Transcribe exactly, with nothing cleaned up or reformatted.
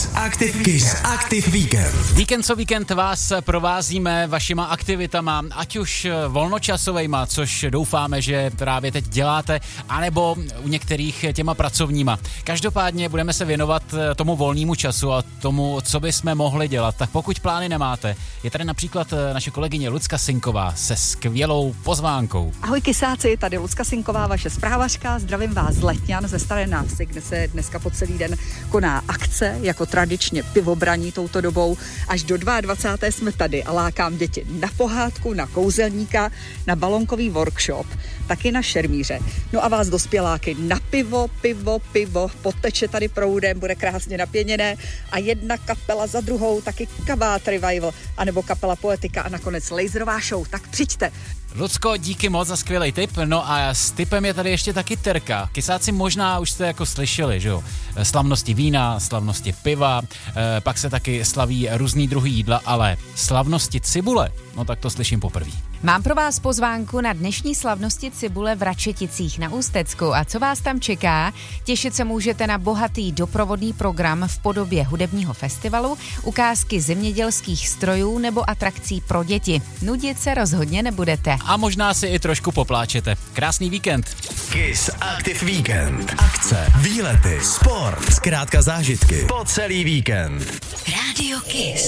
Kiss Active, Kiss Active Víkend. Víkend co víkend vás provázíme vašima aktivitama, ať už volnočasovejma, což doufáme, že právě teď děláte, anebo u některých těma pracovníma. Každopádně budeme se věnovat tomu volnému času a tomu, co bychom mohli dělat. Tak pokud plány nemáte, je tady například naše kolegyně Lucka Sinková se skvělou pozvánkou. Ahoj kysáci, tady Lucka Sinková, vaše zprávařka. Zdravím vás z Letňan, ze Staré Návsi, kde se dneska po celý den koná akce, jako tradičně pivobraní touto dobou. Až do dvacáté druhé jsme tady a lákám děti na pohádku, na kouzelníka, na balonkový workshop, taky na šermíře. No a vás dospěláky na pivo, pivo, pivo, poteče tady proudem, bude krásně napěněné a jedna kapela za druhou, taky Kabát Revival, anebo kapela Poetika a nakonec laserová show. Tak přijďte. Lucko, díky moc za skvělý tip. No a s tipem je tady ještě taky Terka. Kysáci možná už jste jako slyšeli, že jo? Slavnosti vína, slavnosti piva, eh, pak se taky slaví různý druhý jídla, ale slavnosti cibule, no tak to slyším poprvé. Mám pro vás pozvánku na dnešní slavnosti cibule v Račeticích na Ústecku. A co vás tam čeká? Těšit se můžete na bohatý doprovodný program v podobě hudebního festivalu, ukázky zemědělských strojů nebo atrakcí pro děti. Nudit se rozhodně nebudete. A možná si i trošku popláčete. Krásný víkend. Kiss Active Víkend. Akce, výlety, sport, zkrátka zážitky po celý víkend. Rádio Kiss.